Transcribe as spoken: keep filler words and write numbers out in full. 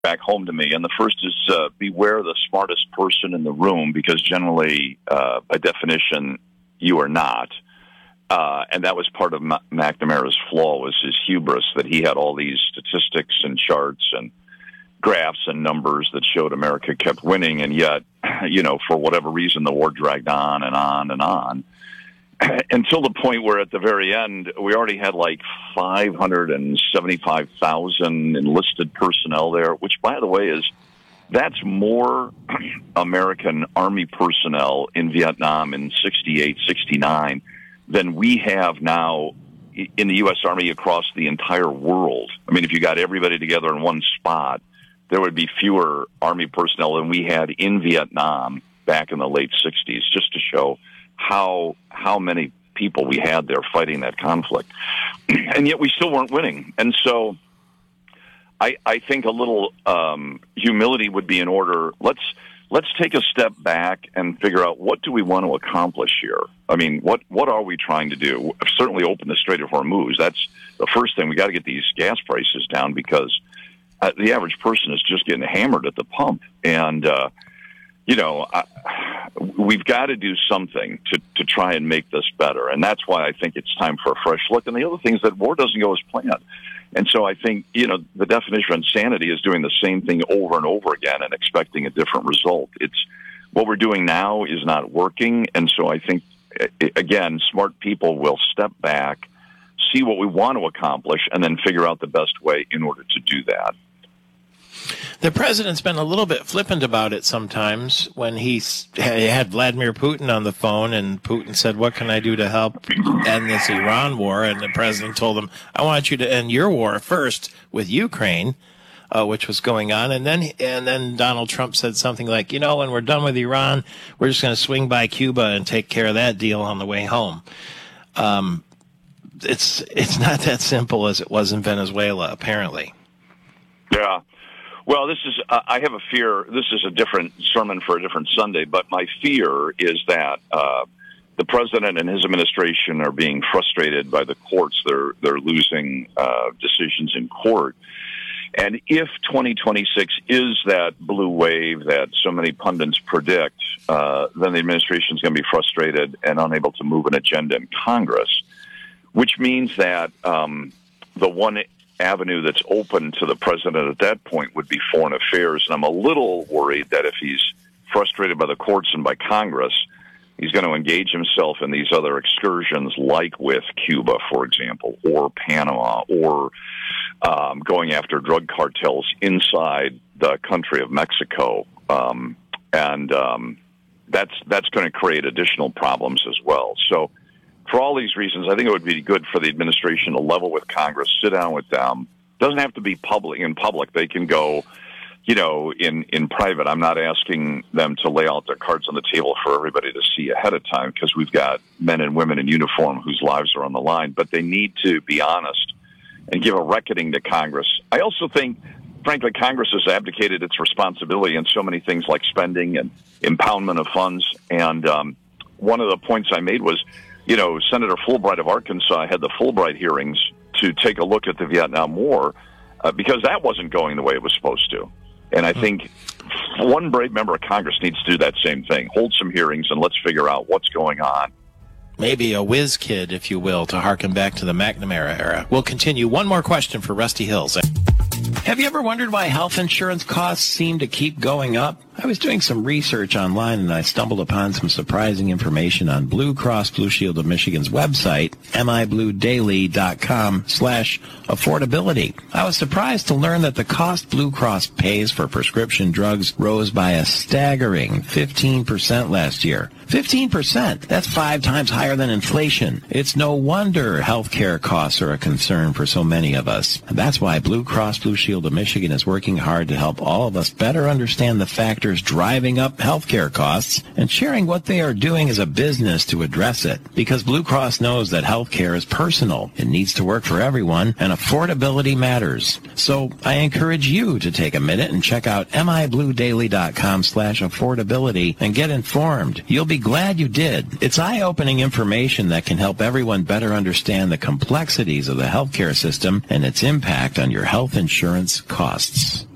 back home to me. And the first is uh, beware the smartest person in the room, because generally, uh, by definition, you are not. Uh, and that was part of Ma- McNamara's flaw, was his hubris, that he had all these statistics and charts and graphs and numbers that showed America kept winning. And yet, you know, for whatever reason, the war dragged on and on and on until the point where at the very end, we already had like five hundred seventy-five thousand enlisted personnel there, which, by the way, is that's more American Army personnel in Vietnam in sixty-eight, sixty-nine than we have now in the U S. Army across the entire world. I mean, if you got everybody together in one spot, there would be fewer Army personnel than we had in Vietnam back in the late sixties, just to show how how many people we had there fighting that conflict. And yet we still weren't winning. And so I, I think a little um, humility would be in order. Let's let's take a step back and figure out, what do we want to accomplish here? I mean, what, what are we trying to do? Certainly open the Strait of Hormuz. That's the first thing. We got to get these gas prices down, because uh, the average person is just getting hammered at the pump. And, uh, you know, I, we've got to do something to, to try and make this better. And that's why I think it's time for a fresh look. And the other thing is that war doesn't go as planned. And so I think, you know, the definition of insanity is doing the same thing over and over again and expecting a different result. It's what we're doing now is not working. And so I think, again, smart people will step back, see what we want to accomplish, and then figure out the best way in order to do that. The president's been a little bit flippant about it sometimes when he had Vladimir Putin on the phone, and Putin said, what can I do to help end this Iran war? And the president told him, I want you to end your war first with Ukraine, uh, which was going on. And then and then Donald Trump said something like, you know, when we're done with Iran, we're just going to swing by Cuba and take care of that deal on the way home. Um, it's it's not that simple as it was in Venezuela, apparently. Yeah. Well, this is, uh, I have a fear, this is a different sermon for a different Sunday, but my fear is that uh, the president and his administration are being frustrated by the courts. They're, they're losing uh, decisions in court. And if twenty twenty-six is that blue wave that so many pundits predict, uh, then the administration is going to be frustrated and unable to move an agenda in Congress, which means that um, the one avenue that's open to the president at that point would be foreign affairs. And I'm a little worried that if he's frustrated by the courts and by Congress, he's going to engage himself in these other excursions, like with Cuba, for example, or Panama, or um, going after drug cartels inside the country of Mexico. Um, and um, that's, that's going to create additional problems as well. So for all these reasons, I think it would be good for the administration to level with Congress, sit down with them. Doesn't have to be public in public. They can go, you know, in, in private. I'm not asking them to lay out their cards on the table for everybody to see ahead of time, because we've got men and women in uniform whose lives are on the line. But they need to be honest and give a reckoning to Congress. I also think, frankly, Congress has abdicated its responsibility in so many things like spending and impoundment of funds. And um, one of the points I made was, you know, Senator Fulbright of Arkansas had the Fulbright hearings to take a look at the Vietnam War uh, because that wasn't going the way it was supposed to. And I think one brave member of Congress needs to do that same thing. Hold some hearings and let's figure out what's going on. Maybe a whiz kid, if you will, to harken back to the McNamara era. We'll continue. One more question for Rusty Hills. Have you ever wondered why health insurance costs seem to keep going up? I was doing some research online and I stumbled upon some surprising information on Blue Cross Blue Shield of Michigan's website, mibluedaily.com slash affordability. I was surprised to learn that the cost Blue Cross pays for prescription drugs rose by a staggering fifteen percent last year. fifteen percent. That's five times higher than inflation. It's no wonder healthcare costs are a concern for so many of us. And that's why Blue Cross Blue Shield of Michigan is working hard to help all of us better understand the factors driving up healthcare costs and sharing what they are doing as a business to address it. Because Blue Cross knows that healthcare is personal. It needs to work for everyone, and affordability matters. So I encourage you to take a minute and check out mibluedaily.com slash affordability and get informed. You'll be glad you did. It's eye-opening information that can help everyone better understand the complexities of the healthcare system and its impact on your health insurance costs.